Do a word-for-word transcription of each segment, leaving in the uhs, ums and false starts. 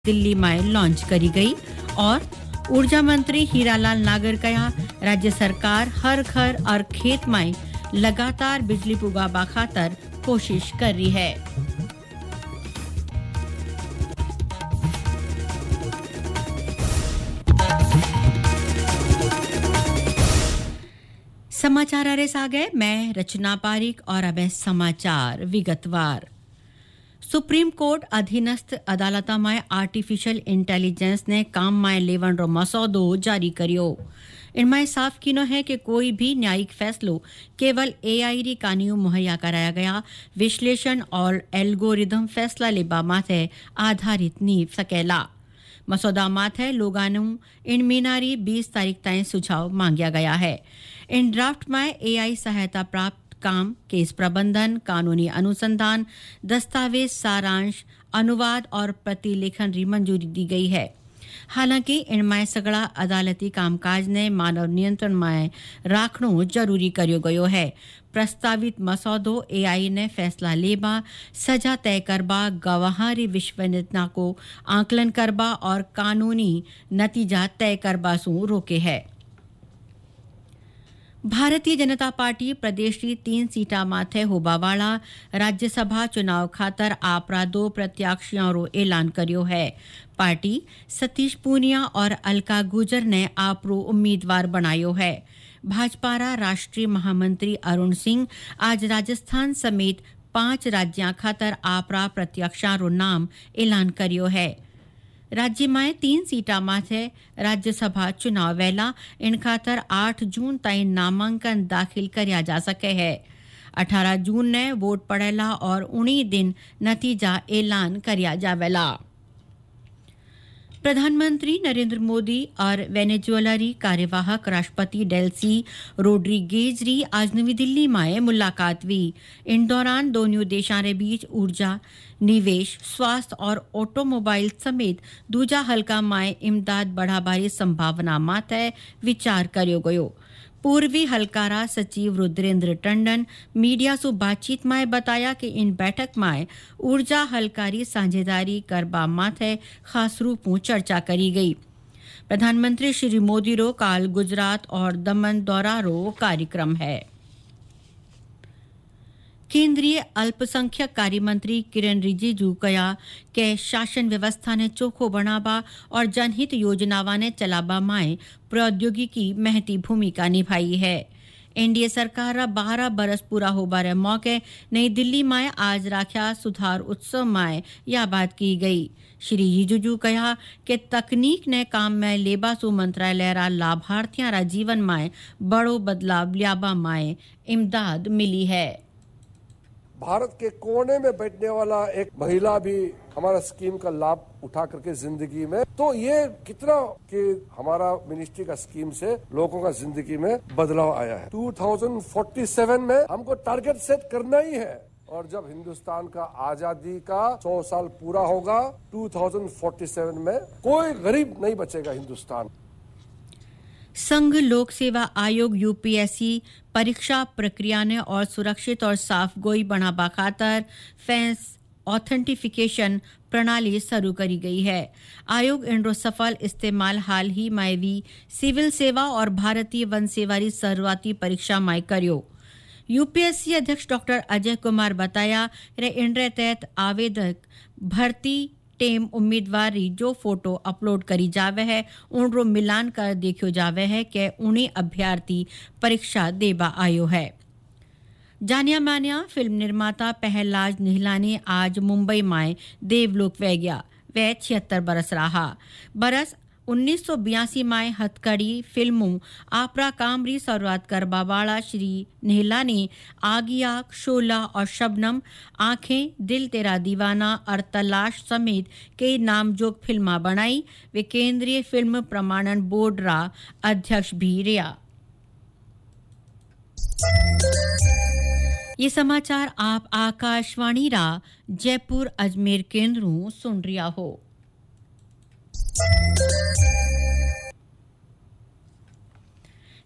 दिल्ली में लॉन्च करी गई और ऊर्जा मंत्री हीरालाल नागर कहा राज्य सरकार हर घर और खेत में लगातार बिजली पुगाबा खातर कोशिश कर रही है। समाचार आ रहे आ गए। मैं रचना पारिक और अब समाचार विगतवार। सुप्रीम कोर्ट अधीनस्थ अदालत में आर्टिफिशियल इंटेलिजेंस ने काम में लेवन रो मसौदो जारी करियो। इनमें साफ किनो है कि कोई भी न्यायिक फैसलो केवल एआई री कानून मुहैया कराया गया विश्लेषण और एल्गोरिदम फैसला लेबा माथे आधारित नी सकेला। मसौदा माथे लोगानु इन मीनारी बीस तारीख तक सुझाव मांगा गया है। इन ड्राफ्ट में एआई सहायता प्राप्त काम, केस प्रबंधन, कानूनी अनुसंधान, दस्तावेज सारांश, अनुवाद और प्रतिलेखन री मंजूरी दी गई है। हालांकि इनमें सगड़ा अदालती कामकाज ने मानव नियंत्रण में राखणो जरूरी करियो गयो है। प्रस्तावित मसौदो एआई ने फैसला लेबा, सजा तय करबा, गवाहारी विश्वसनीयता को आकलन करबा और कानूनी नतीजा तय करबा सु रोके है। भारतीय जनता पार्टी प्रदेश की तीन सीटा माथे होबावाला राज्यसभा चुनाव खातर आपरा दो प्रत्याशियों रो ऐलान करियो है। पार्टी सतीश पूनिया और अलका गुजर ने आपरो उम्मीदवार बनायो है। भाजपा राष्ट्रीय महामंत्री अरुण सिंह आज राजस्थान समेत पांच राज्यां खातर आपरा प्रत्याशियों रो नाम ऐलान करियो है। राज्य में तीन सीटा माथे राज्यसभा चुनाव वेला इन खातर आठ जून तक नामांकन दाखिल करया जा सके है। अठारह जून ने वोट पड़ेला और उन्हीं दिन नतीजा ऐलान करया जावेला। प्रधानमंत्री नरेंद्र मोदी और वेनेजुएला री कार्यवाहक राष्ट्रपति डेल्सी रोड्रिगेज री आज नई दिल्ली में मुलाकात हुई। इन दौरान दोनों देशों के बीच ऊर्जा, निवेश, स्वास्थ्य और ऑटोमोबाइल समेत दूजा हल्का में इमदाद बढ़ाबारी संभावना माथे विचार करियो गयो। पूर्वी हलकारा सचिव रुद्रेंद्र टंडन मीडिया से बातचीत में बताया कि इन बैठक में ऊर्जा हलकारी साझेदारी करबा माथे खास रूप में चर्चा करी गई। प्रधानमंत्री श्री मोदी रो काल गुजरात और दमन दौरा रो कार्यक्रम है। केंद्रीय अल्पसंख्यक कार्य मंत्री किरण रिजिजू कहा कि शासन व्यवस्था ने चोखो बनाबा और जनहित योजनावां ने चलाबा में प्रौद्योगिकी महती भूमिका निभाई है। एनडीए सरकार रा बारह बरस पूरा होबा रे मौके नई दिल्ली में आज राख्या सुधार उत्सव में यह बात की गई। श्री रिजिजू कहा कि तकनीक ने काम में लेबा सु मंत्रालय रा लाभार्थियों रा जीवन में बड़ो बदलाव लियाबा में इमदाद मिली है। भारत के कोने में बैठने वाला एक महिला भी हमारा स्कीम का लाभ उठा करके जिंदगी में, तो ये कितना कि हमारा मिनिस्ट्री का स्कीम से लोगों का जिंदगी में बदलाव आया है। दो हज़ार सैंतालीस में हमको टारगेट सेट करना ही है और जब हिंदुस्तान का आजादी का सौ साल पूरा होगा दो हज़ार सैंतालीस में कोई गरीब नहीं बचेगा हिंदुस्तान। संघ लोक सेवा आयोग यूपीएससी परीक्षा प्रक्रिया ने और सुरक्षित और साफ गोई बनाबा खातर फेंस ऑथेंटिफिकेशन प्रणाली शुरू करी गई है। आयोग इनरो सफल इस्तेमाल हाल ही में भी सिविल सेवा और भारतीय वन सेवा री शुरुआती परीक्षा में करियो। यूपीएससी अध्यक्ष डॉक्टर अजय कुमार बताया रे इनरे तहत आवेदक भर्ती टेम उम्मीदवारी जो फोटो अपलोड करी जावे है उनरो मिलान कर देखियो जावे है कि उन्हीं अभ्यर्थी परीक्षा देबा आयो है। जानिया मानिया फिल्म निर्माता पहलाज निहलानी आज मुंबई में देवलोक वे गया। वह छिहत्तर बरस रहा। बरस उन्नीस सौ बयासी में हथकड़ी फिल्मों आपरा कामरी शुरुआत करबा वाला श्री निहलानी आगिया, शोला और शबनम, आंखें, दिल तेरा दीवाना और तलाश समेत कई नामजोग फिल्मा बनाई। वे केंद्रीय फिल्म प्रमाणन बोर्ड रा अध्यक्ष भी रहा। ये समाचार आप आकाशवाणी रा जयपुर अजमेर केंद्रों सुन रिया हो।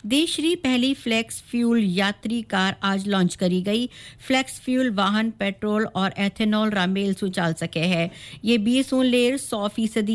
देशरी पहली फ्लेक्स फ्यूल यात्री कार आज लॉन्च करी गई। फ्लेक्स फ्यूल वाहन पेट्रोल और एथेनॉल रामेल सु चल सके है। ये बीस लेर सौ फीसदी